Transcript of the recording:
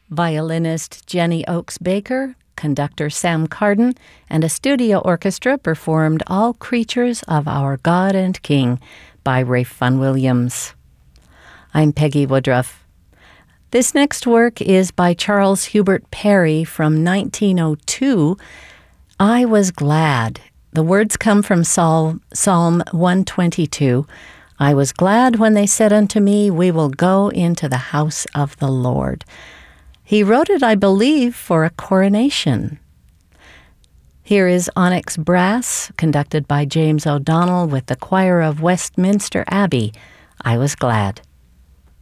violinist Jenny Oakes Baker, conductor Sam Carden, and a studio orchestra performed All Creatures of Our God and King by Ralph Vaughan Williams. I'm Peggy Woodruff. This next work is by Charles Hubert Parry from 1902. I was glad. The words come from Psalm 122. I was glad when they said unto me, we will go into the house of the Lord. He wrote it, I believe, for a coronation. Here is Onyx Brass, conducted by James O'Donnell with the choir of Westminster Abbey. I was glad.